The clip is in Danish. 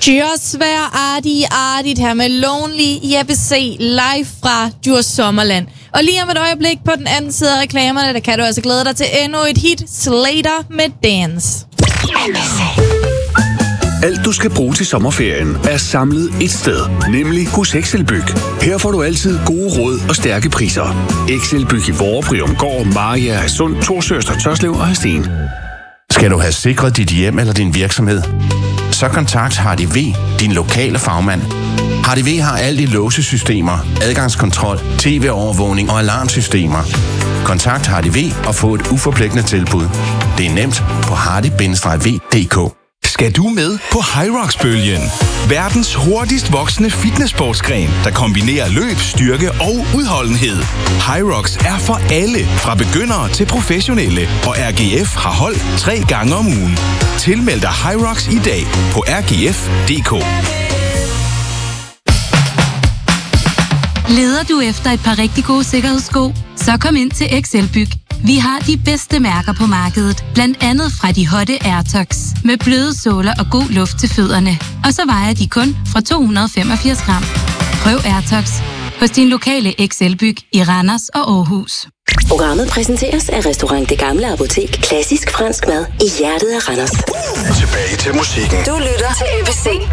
Just vær artigt her med Lonely i ABC live fra Djurs Sommerland. Og lige om et øjeblik på den anden side af reklamerne, der kan du altså glæde dig til endnu et hit, Slater med Dance. Alt du skal bruge til sommerferien er samlet et sted, nemlig hos Excelbyg. Her får du altid gode råd og stærke priser. Excelbyg i Vorupgård, Gård, Maria, Hadsund, Torsøster, Tørslev og Hadsten. Skal du have sikret dit hjem eller din virksomhed? Så kontakt HardV, din lokale fagmand. HardV har alt i låsesystemer, adgangskontrol, tv-overvågning og alarmsystemer. Kontakt HardV og få et uforpligtende tilbud. Det er nemt på hardy-v.dk. Skal du med på Hyrox-bølgen? Verdens hurtigst voksende fitnesssportsgren, der kombinerer løb, styrke og udholdenhed. Hyrox er for alle, fra begyndere til professionelle, og RGF har hold 3 gange om ugen. Tilmeld dig Hyrox i dag på rgf.dk. Leder du efter et par rigtig gode sikkerhedssko? Så kom ind til Excelbyg. Vi har de bedste mærker på markedet, blandt andet fra de hotte AirTox, med bløde såler og god luft til fødderne. Og så vejer de kun fra 285 gram. Prøv AirTox hos din lokale Excelbyg i Randers og Aarhus. Programmet præsenteres af Restaurant Det Gamle Apotek. Klassisk fransk mad i hjertet af Randers. Tilbage til musikken. Du lytter til ABC.